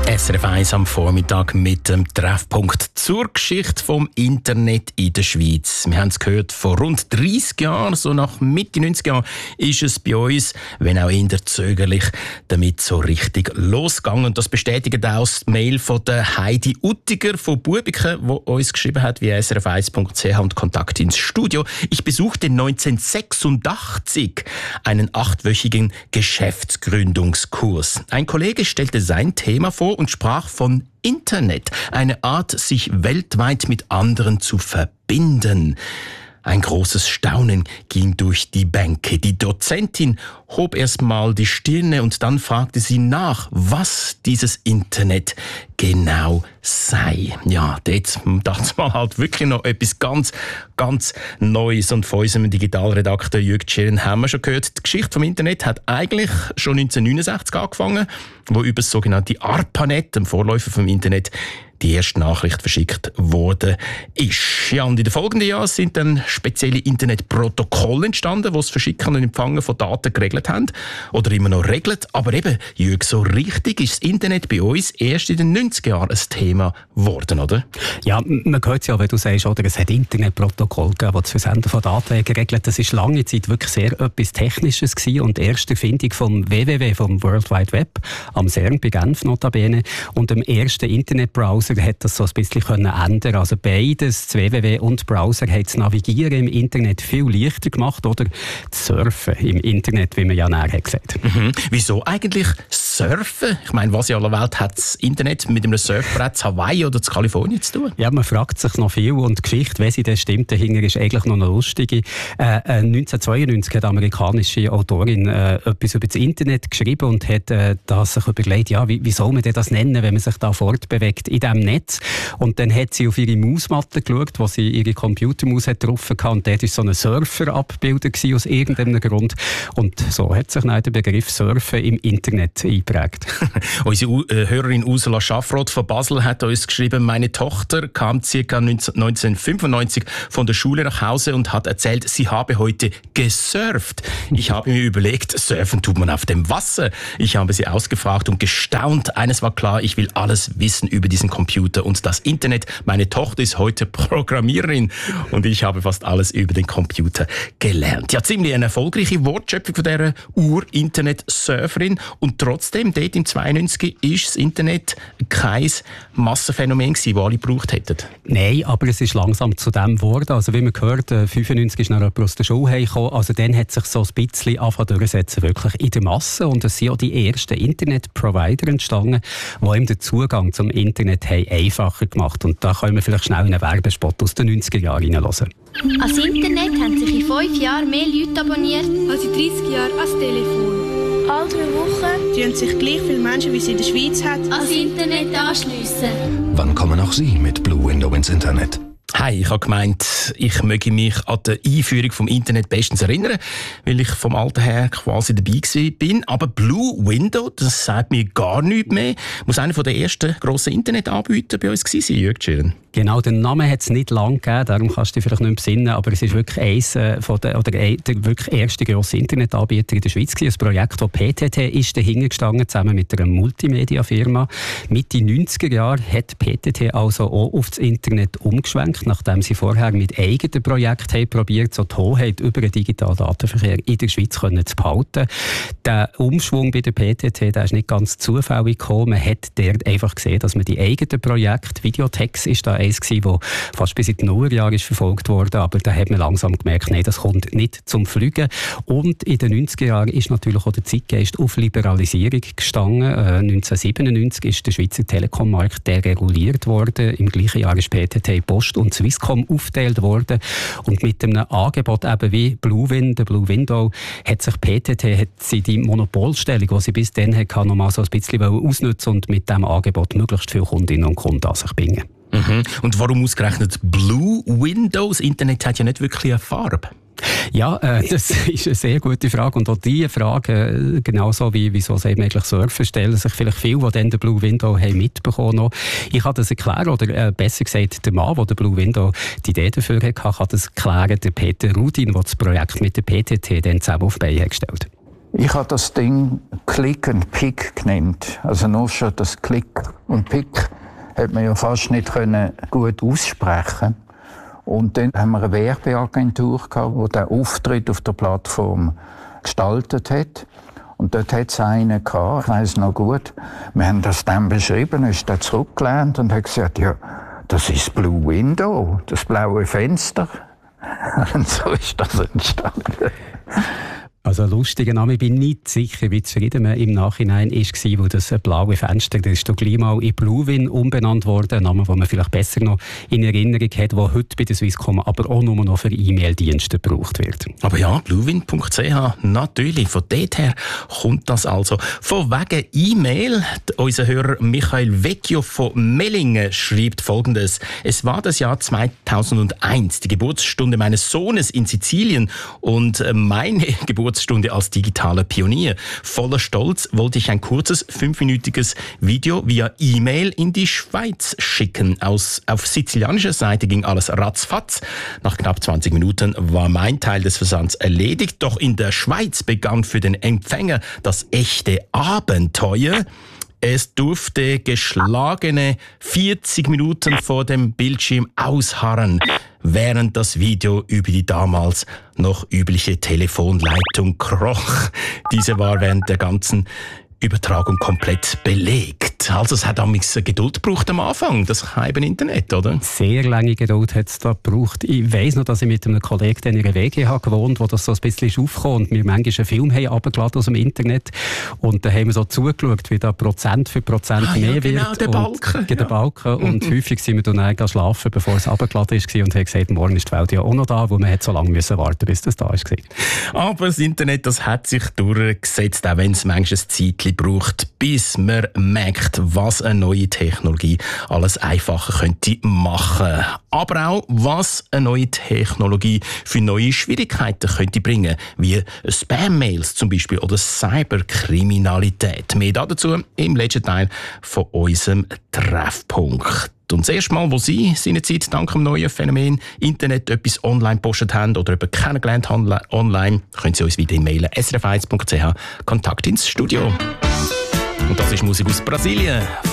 SRF 1 am Vormittag mit dem Treffpunkt zur Geschichte vom Internet in der Schweiz. Wir haben es gehört, vor rund 30 Jahren, so nach Mitte 90 Jahren, ist es bei uns, wenn auch eher zögerlich, damit so richtig losgegangen. Das bestätigt auch das Mail von der Heidi Uttiger von Bubiken, die uns geschrieben hat via srf1.ch und Kontakt ins Studio. Ich besuchte 1986 einen 8-wöchigen Geschäftsgründungskurs. Ein Kollege stellte sein Thema vor und sprach von Internet, eine Art, sich weltweit mit anderen zu verbinden. Ein großes Staunen ging durch die Bänke. Die Dozentin hob erst mal die Stirne und dann fragte sie nach, was dieses Internet genau sei. Ja, dort dachte man halt wirklich noch etwas ganz, ganz Neues. Und von unserem Digitalredakteur Jürg Tschirren haben wir schon gehört, die Geschichte vom Internet hat eigentlich schon 1969 angefangen, wo über das sogenannte ARPANET, dem Vorläufer vom Internet, die erste Nachricht verschickt worden ist. Ja, und in den folgenden Jahren sind dann spezielle Internetprotokolle entstanden, die das Verschicken und Empfangen von Daten geregelt haben. Oder immer noch regelt. Aber eben, Jürg, so richtig ist das Internet bei uns erst in den 90er Jahren ein Thema geworden, oder? Ja, man hört es ja, wenn du sagst, oder, es hat Internetprotokolle gegeben, die das Versenden von Daten geregelt. Das war lange Zeit wirklich sehr etwas Technisches gewesen. Und die erste Erfindung vom WWW, vom World Wide Web, am CERN bei Genf notabene, und dem ersten Internetbrowser hat das so ein bisschen ändern. Also beides, das WWW und Browser, hat das Navigieren im Internet viel leichter gemacht, oder das Surfen im Internet, wie man ja näher hat gesagt. Wieso eigentlich Surfen? Ich meine, was in aller Welt hat das Internet mit einem Surfbrett zu Hawaii oder zu Kalifornien zu tun? Ja, man fragt sich noch viel, und die Geschichte, wenn sie das stimmt, dahinter ist eigentlich noch eine lustige. 1992 hat eine amerikanische Autorin etwas über das Internet geschrieben und hat sich überlegt, ja, wie soll man denn das nennen, wenn man sich da fortbewegt in diesem Netz. Und dann hat sie auf ihre Mausmatte geschaut, wo sie ihre Computermaus drauf hatte, und dort war so ein Surfer abgebildet aus irgendeinem Grund. Und so hat sich dann der Begriff Surfen im Internet eingeprägt. Unsere Hörerin Ursula Schaffroth von Basel hat uns geschrieben, meine Tochter kam ca. 1995 von der Schule nach Hause und hat erzählt, sie habe heute gesurft. Ich habe mir überlegt, surfen tut man auf dem Wasser. Ich habe sie ausgefragt und gestaunt. Eines war klar, ich will alles wissen über diesen Computer und das Internet. Meine Tochter ist heute Programmiererin und ich habe fast alles über den Computer gelernt. Ja, ziemlich eine erfolgreiche Wortschöpfung von dieser Ur-Internet-Surferin, und trotzdem, dort im 92 ist das Internet kein Massenphänomen gewesen, das alle gebraucht hätten. Nein, aber es ist langsam zu dem geworden. Also wie man gehört, 1995 ist noch jemand aus der Schule heimgekommen. Also dann hat sich so ein bisschen angefangen durchsetzen, wirklich in der Masse. Und es sind auch die ersten Internet-Provider entstanden, die ihm den Zugang zum Internet haben einfacher gemacht. Und da können wir vielleicht schnell in einen Werbespot aus den 90er Jahren hineinhören. Ans Internet haben sich in 5 Jahren mehr Leute abonniert als in 30 Jahren ans Telefon. Alle 3 Wochen tun sich gleich viele Menschen, wie es in der Schweiz hat, ans Internet anschliessen. Wann kommen auch Sie mit Blue Window ins Internet? Hey, ich habe gemeint, ich möge mich an die Einführung vom Internet bestens erinnern, weil ich vom Alter her quasi dabei bin. Aber Blue Window, das sagt mir gar nichts mehr. Muss einer der ersten grossen Internetanbieter bei uns gewesen sein, Jürg Tschirren? Genau, den Namen hat es nicht lange gegeben, darum kannst du dich vielleicht nicht mehr besinnen, aber es ist wirklich der wirklich erste grosse Internetanbieter in der Schweiz gewesen. Ein Projekt, das PTT ist dahinter gestanden, zusammen mit einer Multimedia-Firma. Mitte 90er Jahren hat PTT also auch auf das Internet umgeschwenkt, nachdem sie vorher mit eigenen Projekten probiert, so die Hoheit über den digitalen Datenverkehr in der Schweiz zu behalten. Der Umschwung bei der PTT, der ist nicht ganz zufällig gekommen. Man hat dort einfach gesehen, dass man die eigenen Projekte, Videotex ist da eins gewesen, das fast bis in die Nullerjahre verfolgt wurde, aber da hat man langsam gemerkt, nein, das kommt nicht zum Fliegen. Und in den 90er Jahren ist natürlich auch der Zeitgeist auf Liberalisierung gestanden. 1997 ist der Schweizer Telekommarkt dereguliert worden. Im gleichen Jahr ist PTT Post und Swisscom aufgeteilt worden. Und mit einem Angebot eben wie Blue Window, hat sich PTT die Monopolstellung, die sie bis dann hatte, noch mal so ein bisschen ausnutzen und mit diesem Angebot möglichst viele Kundinnen und Kunden an sich binden. Und warum ausgerechnet Blue Window? Das Internet hat ja nicht wirklich eine Farbe. Ja, das ist eine sehr gute Frage. Und auch diese Frage, genauso wie wieso sie eigentlich Surfer, stellen sich vielleicht viele, die dann den Blue Window haben mitbekommen haben. Ich kann das erklären, oder besser gesagt, der Mann, der den Blue Window die Idee dafür hatte, kann das erklären, der Peter Rudin, der das Projekt mit der PTT dann zusammen auf die Beine gestellt hat. Ich habe das Ding Click and Pick genannt. Also nur schon das Click und Pick hat man ja fast nicht gut aussprechen. Und dann haben wir eine Werbeagentur gehabt, die den Auftritt auf der Plattform gestaltet hat. Und dort hat es einen gehabt, ich weiss noch gut, wir haben das dann beschrieben, ist dann zurückgelehnt und hat gesagt, ja, das ist Blue Window, das blaue Fenster. Und so ist das entstanden. Also ein lustiger Name. Ich bin nicht sicher, wie zufrieden man im Nachhinein war, wo das blaue Fenster, das ist doch gleich mal in Bluewin umbenannt worden. Ein Name, den man vielleicht besser noch in Erinnerung hat, der heute bei der Swisscom aber auch nur noch für E-Mail-Dienste gebraucht wird. Aber ja, bluewin.ch, natürlich. Von dort her kommt das also. Von wegen E-Mail. Unser Hörer Michael Vecchio von Mellingen schreibt Folgendes. Es war das Jahr 2001, die Geburtsstunde meines Sohnes in Sizilien und meine Geburtsstunde als digitaler Pionier. Voller Stolz wollte ich ein kurzes 5-minütiges Video via E-Mail in die Schweiz schicken. Auf sizilianischer Seite ging alles ratzfatz. Nach knapp 20 Minuten war mein Teil des Versands erledigt. Doch in der Schweiz begann für den Empfänger das echte Abenteuer. Es durfte geschlagene 40 Minuten vor dem Bildschirm ausharren, während das Video über die damals noch übliche Telefonleitung kroch. Diese war während der ganzen Übertragung komplett belegt. Also es hat damals Geduld gebraucht am Anfang, das halbe Internet, oder? Sehr lange Geduld hat es da gebraucht. Ich weiss noch, dass ich mit einem Kollegen in einer WG gewohnt habe, wo das so ein bisschen aufkam und wir manchmal einen Film haben runtergeladen aus dem Internet und da haben wir so zugeschaut, wie da Prozent für Prozent mehr genau, wird. Der Balken. Der Balken. Und häufig sind wir dann eigentlich schlafen, bevor es runtergeladen war und haben gesagt, morgen ist die Welt ja auch noch da, wo man so lange müssen warten, bis das da war. Aber das Internet, das hat sich durchgesetzt, auch wenn es manchmal ein Zeitchen braucht, bis man merkt, was eine neue Technologie alles einfacher könnte machen. Aber auch, was eine neue Technologie für neue Schwierigkeiten könnte bringen, wie Spam-Mails zum Beispiel oder Cyberkriminalität. Mehr dazu im letzten Teil von unserem Treffpunkt. Und das erste Mal, wo Sie seinerzeit dank dem neuen Phänomen Internet etwas online gepostet haben oder jemanden kennengelernt haben online, können Sie uns wieder e-mailen srf1.ch, Kontakt ins Studio. Und das ist Musik aus Brasilien.